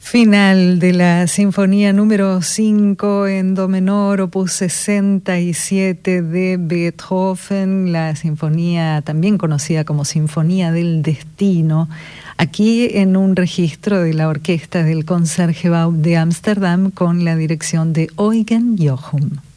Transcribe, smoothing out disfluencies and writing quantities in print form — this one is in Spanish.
Final de la Sinfonía número 5 en do menor, opus 67 de Beethoven, la sinfonía también conocida como Sinfonía del Destino, aquí en un registro de la orquesta del Concertgebouw de Ámsterdam con la dirección de Eugen Jochum.